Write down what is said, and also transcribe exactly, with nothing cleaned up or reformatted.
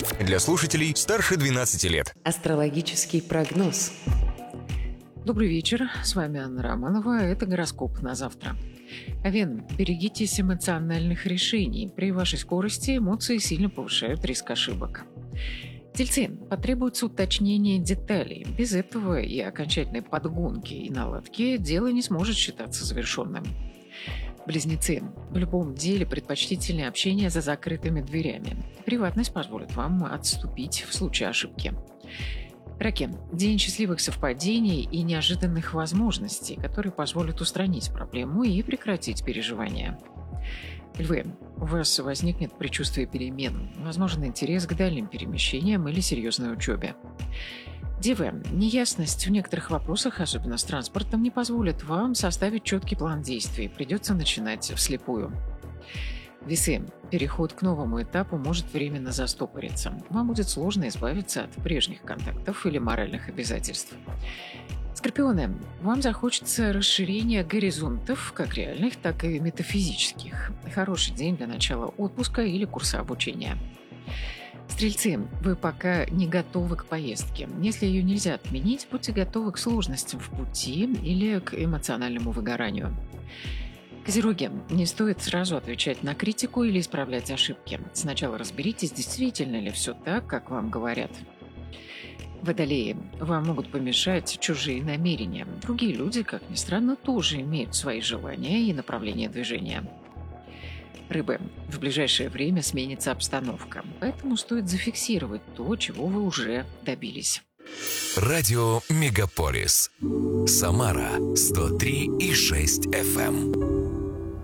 Для слушателей старше двенадцати лет. Астрологический прогноз. Добрый вечер, с вами Анна Романова, это гороскоп на завтра. Овен, берегитесь эмоциональных решений. При вашей скорости эмоции сильно повышают риск ошибок. Тельцы, потребуется уточнение деталей. Без этого и окончательной подгонки и наладки дело не сможет считаться завершенным. Близнецы, в любом деле предпочтительнее общение за закрытыми дверями. Приватность позволит вам отступить в случае ошибки. Раки, день счастливых совпадений и неожиданных возможностей, которые позволят устранить проблему и прекратить переживания. Львы, у вас возникнет предчувствие перемен, возможен интерес к дальним перемещениям или серьезной учебе. Девы, неясность в некоторых вопросах, особенно с транспортом, не позволит вам составить четкий план действий, придется начинать вслепую. Весы, переход к новому этапу может временно застопориться. Вам будет сложно избавиться от прежних контактов или моральных обязательств. Скорпионы, вам захочется расширения горизонтов, как реальных, так и метафизических. Хороший день для начала отпуска или курса обучения. Стрельцы, вы пока не готовы к поездке. Если ее нельзя отменить, будьте готовы к сложностям в пути или к эмоциональному выгоранию. Козероги, не стоит сразу отвечать на критику или исправлять ошибки. Сначала разберитесь, действительно ли все так, как вам говорят. Водолеи, вам могут помешать чужие намерения. Другие люди, как ни странно, тоже имеют свои желания и направления движения. Рыбы, в ближайшее время сменится обстановка, поэтому стоит зафиксировать то, чего вы уже добились. Радио Мегаполис. Самара сто три и шесть эф эм.